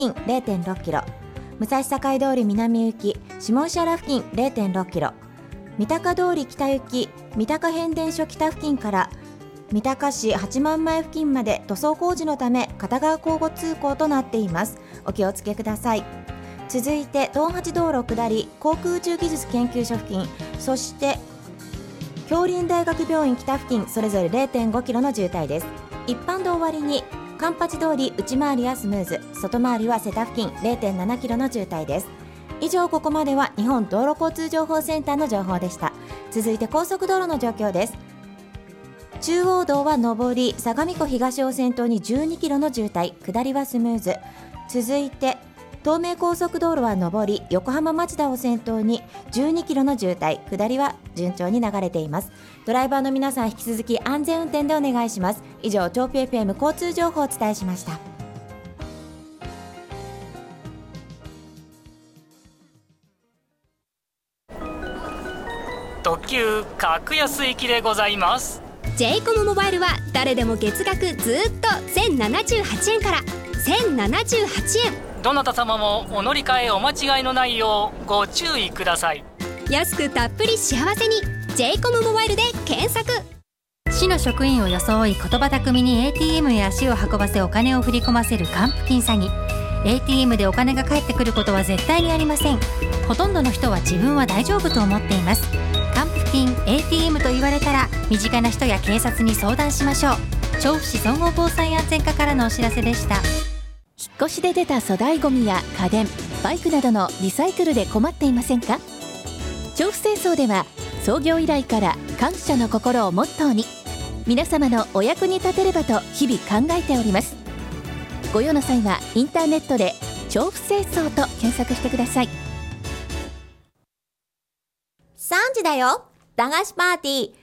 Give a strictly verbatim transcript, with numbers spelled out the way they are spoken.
れいてんろっキロ、武蔵境通り南行き下石原付近 れいてんろっキロ、三鷹通り北行き三鷹変電所北付近から三鷹市八幡前付近まで塗装工事のため片側交互通行となっています。お気をつけください。続いて東八道路下り航空宇宙技術研究所付近、そして杏林大学病院北付近それぞれ れいてんごキロの渋滞です。一般道割に環八通り内回りはスムーズ、外回りは瀬田付近 れいてんななキロの渋滞です。以上、ここまでは日本道路交通情報センターの情報でした。続いて高速道路の状況です。中央道は上り相模湖東を先頭にじゅうにキロの渋滞、下りはスムーズ。続いて東名高速道路は上り横浜町田を先頭にじゅうにキロの渋滞、下りは順調に流れています。ドライバーの皆さん引き続き安全運転でお願いします。以上、調布 エフエム 交通情報をお伝えしました。 特急格安行きでございます。 ジェイコム モバイルは誰でも月額ずっとせんななじゅうはちえんからせんななじゅうはちえん。 どなた様もお乗り換えお間違いのないようご注意ください。 安くたっぷり幸せに ジェイコム モバイルで検索。 市の職員を装い言葉巧みに エーティーエム へ足を運ばせお金を振り込ませる還付金詐欺。 エーティーエム でお金が返ってくることは絶対にありません。ほとんどの人は自分は大丈夫と思っています。還付金 エーティーエム と言われたら身近な人や警察に相談しましょう。調布市総合防災安全課からのお知らせでした。 引っ越しで出た粗大ごみや家電、バイクなどのリサイクルで困っていませんか？調布清掃では創業以来から感謝の心をモットーに皆様のお役に立てればと日々考えております。ご用の際はインターネットで調布清掃と検索してください。 さんじだよ。駄菓子パーティー